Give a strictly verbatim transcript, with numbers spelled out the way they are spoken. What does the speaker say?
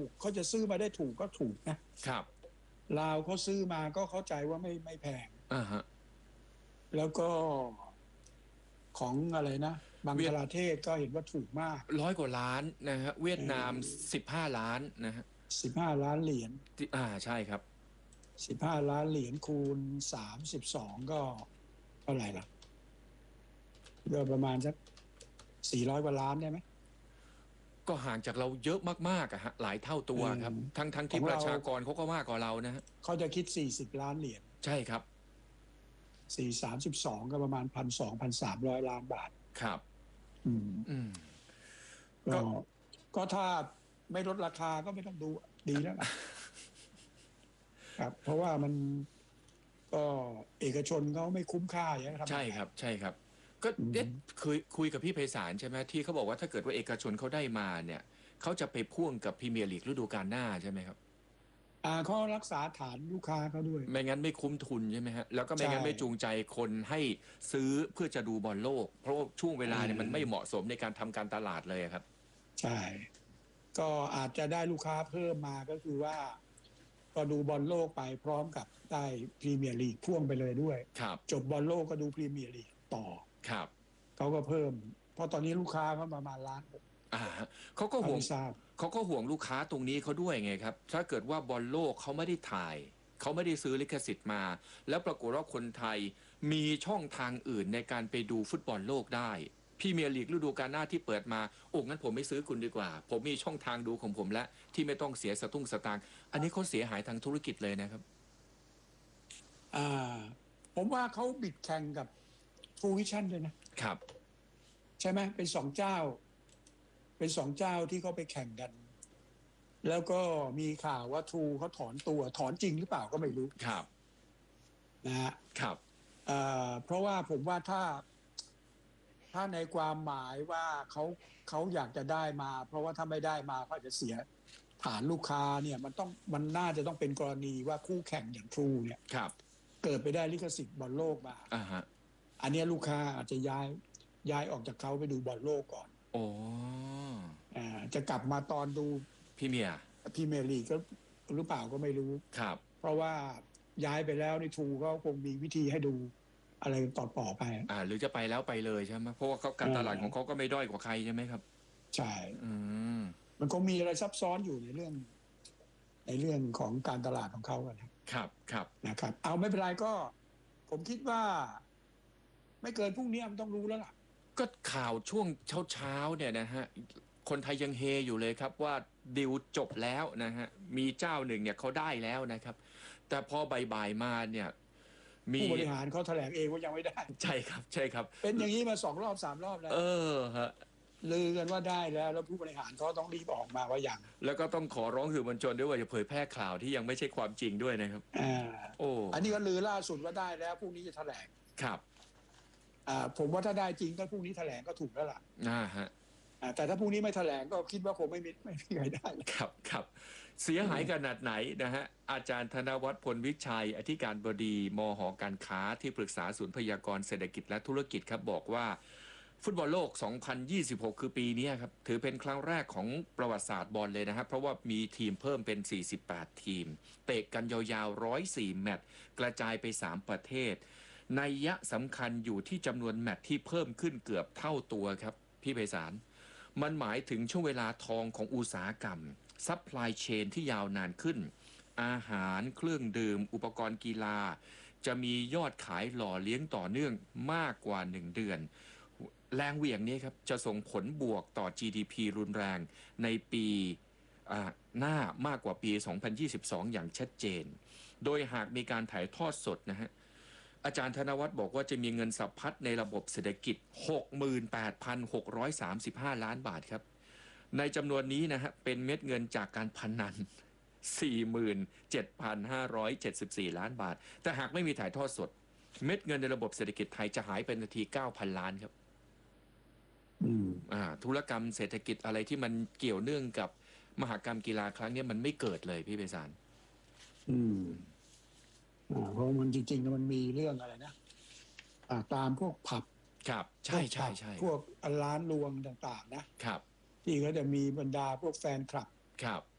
กเขาจะซื้อมาได้ถูกก็ถูกนะครับลาวเขาซื้อมาก็เข้าใจว่าไม่ไม่แพงอ่าฮะแล้วก็ของอะไรนะบังคลาเทศก็เห็นว่าถูกมากร้อยกว่าล้านนะฮะเวียดนามสิบห้าล้านนะฮะสิบห้าล้านเหรียญอ่าใช่ครับสิบห้าล้านเหรียญคูณสามสิบสองก็เท่าไหร่ล่ะก็ประมาณสักสี่ร้อยกว่าล้านได้ไหมก็ห่างจากเราเยอะมากๆอะฮะหลายเท่าตัวครับทั้งทั้งที่ประชากรเขาก็มากกว่าเรานะฮะเขาจะคิดสี่สิบล้านเหรียญใช่ครับสี่สามสิบสองก็ประมาณพันสองพันสามร้อยล้านบาทครับอืมอืมก็ก็ถ้าไม่ลดราคาก็ไม่ต้องดูดีแล้วล่ะครับเพราะว่ามันก็เอกชนเขาไม่คุ้มค่าอย่างนี้ครับใช่ครับใช่ครับก็เด็ดคุยคุยกับพี่ไพศาลใช่ไหมที่เขาบอกว่าถ้าเกิดว่าเอกชนเขาได้มาเนี่ยเขาจะไปพ่วงกับพรีเมียร์ลีกฤดูกาลหน้าใช่ไหมครับอ่าเขารักษาฐานลูกค้าเขาด้วยไม่งั้นไม่คุ้มทุนใช่ไหมฮะแล้วก็ไม่งั้นไม่จูงใจคนให้ซื้อเพื่อจะดูบอลโลกเพราะว่าช่วงเวลาเนี่ยมันไม่เหมาะสมในการทำการตลาดเลยครับใช่ก็อาจจะได้ลูกค้าเพิ่มมาก็คือว่าก็ดูบอลโลกไปพร้อมกับได้พรีเมียร์ลีกพ่วงไปเลยด้วยจบบอลโลกก็ดูพรีเมียร์ลีกต่อครับเขาก็เพิ่มเพราะตอนนี้ลูกค้าเขาประมาณล้านอ่าเขาก็ห่วงเขาก็ห่วงลูกค้าตรงนี้เขาด้วยไงครับถ้าเกิดว่าบอลโลกเขาไม่ได้ถ่ายเขาไม่ได้ซื้อลิขสิทธิ์มาแล้วปรากฏว่าคนไทยมีช่องทางอื่นในการไปดูฟุตบอลโลกได้พรีเมียร์ลีกฤดูกาลหน้าที่เปิดมาโอ้งั้นผมไม่ซื้อคุณดีกว่าผมมีช่องทางดูของผมแล้วที่ไม่ต้องเสียสตุ้งสตางค์อันนี้เขาเสียหายทางธุรกิจเลยนะครับอ่าผมว่าเขาบิดแข่งกับทูวิชั่นเลยนะครับใช่ไหมเป็นสองเจ้าเป็นสองเจ้าที่เขาไปแข่งกันแล้วก็มีข่าวว่าทรูเขาถอนตัวถอนจริงหรือเปล่าก็ไม่รู้ครับนะฮะครับเอ่อเพราะว่าผมว่าถ้าถ้าในความหมายว่าเขาเขาอยากจะได้มาเพราะว่าถ้าไม่ได้มาเขาจะเสียฐานลูกค้าเนี่ยมันต้องมันน่าจะต้องเป็นกรณีว่าคู่แข่งอย่างทรูเนี่ยครับเกิดไปได้ลิขสิทธิ์บอลโลกมาอ่าฮะอันนี้ลูกค้าอาจจะย้ายย้ายออกจากเขาไปดูบอลโลกก่อนโอ้อ่าจะกลับมาตอนดูพรีเมียร์พรีเมียร์ลีกก็หรือเปล่าก็ไม่รู้ครับเพราะว่าย้ายไปแล้วในทรูก็คงมีวิธีให้ดูอะไรต่อต่อไปอ่าหรือจะไปแล้วไปเลยใช่ไหมเพราะว่าเขาการตลาดของเขาก็ไม่ด้อยกว่าใครใช่ไหมครับใช่อืมมันคงมีอะไรซับซ้อนอยู่ในเรื่องในเรื่องของการตลาดของเขากันครับครับนะครับเอาไม่เป็นไรก็ผมคิดว่าไม่เกินพรุ่งนี้มันต้องรู้แล้วล่ะก็ข่าวช่วงเช้าๆเนี่ยนะฮะคนไทยยังเฮอยู่เลยครับว่าดิวจบแล้วนะฮะมีเจ้าหนึ่งเนี่ยเขาได้แล้วนะครับแต่พอบ่ายๆมาเนี่ยมีผู้บริหารเขาแถลงเองว่ายังไม่ได้ใช่ครับใช่ครับเป็นอย่างนี้มาสองรอบสามรอบแล้วเออฮะลือกันว่าได้แล้วแล้วผู้บริหารเขาต้องรีบออกมาว่าอย่างแล้วก็ต้องขอร้องสื่อมวลชนด้วยว่าอย่าเผยแพร่ข่าวที่ยังไม่ใช่ความจริงด้วยนะครับอ่าโอ้อันนี้ก็ลือล่าสุดว่าได้แล้วพรุ่งนี้จะแถลงครับอ่าผมว่าถ้าได้จริงก็พรุ่งนี้แถลงก็ถูกแล้วล่ะอ่าฮะแต่ถ้าพรุ่งนี้ไม่แถลงก็คิดว่าคงไม่มีไม่มีใครได้ครับครับเสียหายขนาดไหนนะฮะอาจารย์ธนวัฒน์พลวิชัยอธิการบดีมห.การค้าที่ปรึกษาศูนย์พยากรณ์เศรษฐกิจและธุรกิจครับบอกว่าฟุตบอลโลกสองพันยี่สิบหกคือปีนี้ครับถือเป็นครั้งแรกของประวัติศาสตร์บอลเลยนะครับเพราะว่ามีทีมเพิ่มเป็นสี่สิบแปดทีมเตะกันยาวๆหนึ่งร้อยสี่แมตช์กระจายไปสามประเทศนัยยะสำคัญอยู่ที่จำนวนแมตช์ที่เพิ่มขึ้นเกือบเท่าตัวครับพี่ไพศาลมันหมายถึงช่วงเวลาทองของอุตสาหกรรมซัพพลายเชนที่ยาวนานขึ้นอาหารเครื่องดื่มอุปกรณ์กีฬาจะมียอดขายหล่อเลี้ยงต่อเนื่องมากกว่าหนึ่งเดือนแรงเหวี่ยงนี้ครับจะส่งผลบวกต่อ จี ดี พี รุนแรงในปีหน้ามากกว่าปีสองพันยี่สิบสองอย่างชัดเจนโดยหากมีการถ่ายทอดสดนะฮะอาจารย์ธนวัฒน์บอกว่าจะมีเงินสะพัดในระบบเศรษฐกิจ หกหมื่นแปดพันหกร้อยสามสิบห้า ล้านบาทครับในจำนวนนี้นะฮะเป็นเม็ดเงินจากการพนัน สี่หมื่นเจ็ดพันห้าร้อยเจ็ดสิบสี่ ล้านบาทแต่หากไม่มีถ่ายทอดสดเม็ดเงินในระบบเศรษฐกิจไทยจะหายไปนาที เก้าพัน ล้านครับอืมอ่าธุรกรรมเศรษฐกิจอะไรที่มันเกี่ยวเนื่องกับมหกรรมกีฬาครั้งนี้มันไม่เกิดเลยพี่ไพศาลอืมอ่าเพราะมันจริงๆมันมีเรื่องอะไรนะอ่าตามพวกผับครับใช่ใช่ใช่พวกร้านรวงต่างๆนะครับที่เขาจะมีบรรดาพวกแฟนคลับครับ